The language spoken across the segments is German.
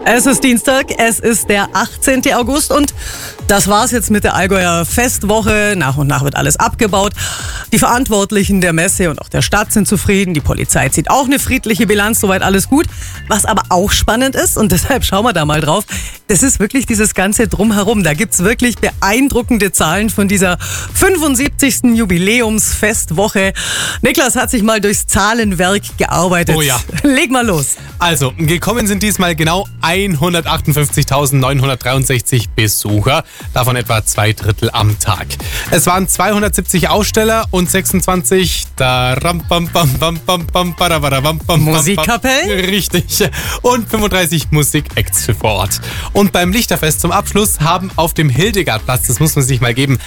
Es ist Dienstag, es ist der 18. August und das war's jetzt mit der Allgäuer Festwoche. Nach und nach wird alles abgebaut. Die Verantwortlichen der Messe und auch der Stadt sind zufrieden. Die Polizei zieht auch eine friedliche Bilanz, soweit alles gut. Was aber auch spannend ist, und deshalb schauen wir da mal drauf, das ist wirklich dieses ganze Drumherum. Da gibt's wirklich beeindruckende Zahlen von dieser 75. Jubiläumsfestwoche. Niklas hat sich mal durchs Zahlenwerk gearbeitet. Oh ja. Leg mal los. Also, gekommen sind diesmal genau 158.963 Besucher, davon etwa 2/3 am Tag. Es waren 270 Aussteller und 26 Musikkapellen? Richtig. Und 35 Musikacts vor Ort. Und beim Lichterfest zum Abschluss haben auf dem Hildegardplatz, das muss man sich mal geben,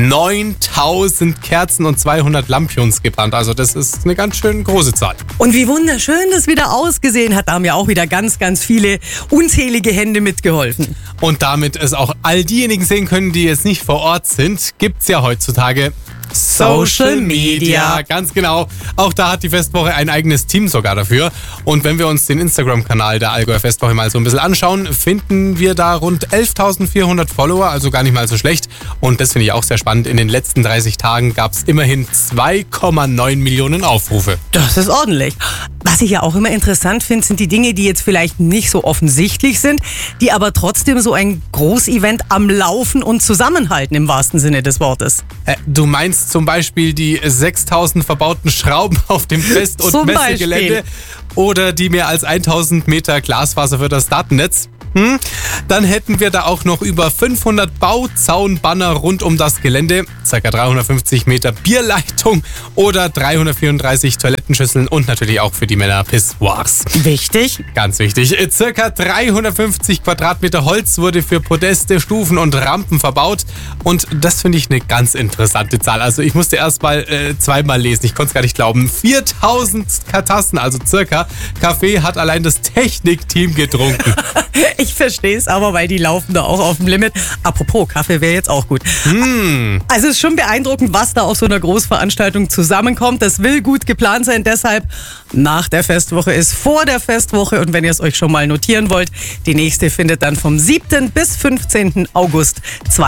9000 Kerzen und 200 Lampions gebrannt. Also das ist eine ganz schön große Zahl. Und wie wunderschön das wieder ausgesehen hat, da haben ja auch wieder ganz, ganz viele unzählige Hände mitgeholfen. Und damit es auch all diejenigen sehen können, die jetzt nicht vor Ort sind, gibt's ja heutzutage Social Media. Ganz genau. Auch da hat die Festwoche ein eigenes Team sogar dafür. Und wenn wir uns den Instagram-Kanal der Allgäuer Festwoche mal so ein bisschen anschauen, finden wir da rund 11.400 Follower, also gar nicht mal so schlecht. Und das finde ich auch sehr spannend. In den letzten 30 Tagen gab es immerhin 2,9 Millionen Aufrufe. Das ist ordentlich. Was ich ja auch immer interessant finde, sind die Dinge, die jetzt vielleicht nicht so offensichtlich sind, die aber trotzdem so ein Großevent am Laufen und zusammenhalten im wahrsten Sinne des Wortes. Du meinst zum Beispiel die 6.000 verbauten Schrauben auf dem Fest- und Messegelände oder die mehr als 1.000 Meter Glasfaser für das Datennetz? Dann hätten wir da auch noch über 500 Bauzaunbanner rund um das Gelände, ca. 350 Meter Bierleitung oder 334 Toilettenschüsseln und natürlich auch für die Männer Pissoirs. Wichtig. Ganz wichtig. Ca. 350 Quadratmeter Holz wurde für Podeste, Stufen und Rampen verbaut und das finde ich eine ganz interessante Zahl. Also ich musste erst mal zweimal lesen, ich konnte es gar nicht glauben. 4000 Tassen, also circa, Kaffee hat allein das Technikteam getrunken. Ich verstehe es aber, weil die laufen da auch auf dem Limit. Apropos, Kaffee wäre jetzt auch gut. Also es ist schon beeindruckend, was da auf so einer Großveranstaltung zusammenkommt. Das will gut geplant sein, deshalb nach der Festwoche ist vor der Festwoche. Und wenn ihr es euch schon mal notieren wollt, die nächste findet dann vom 7. bis 15. August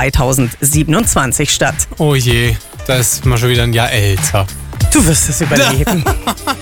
2027 statt. Oh je, da ist man schon wieder ein Jahr älter. Du wirst es überleben.